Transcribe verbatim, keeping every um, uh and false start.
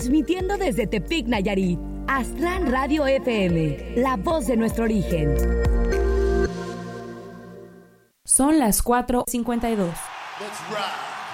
Transmitiendo desde Tepic, Nayarit, Aztlán Radio F M, la voz de nuestro origen. Son las cuatro cincuenta y dos. Let's ride.